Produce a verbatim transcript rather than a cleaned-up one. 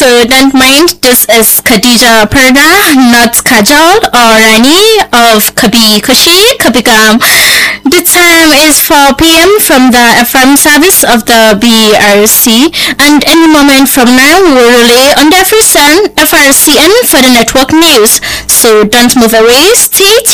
So don't mind, this is Khadija Parda, not Kajal or Rani of Kabhi Khushi Kabhi Gam. The time is four p m from the F M service of the B R C, and any moment from now we will relay on the F R C N for the network news. So don't move away, stay tuned.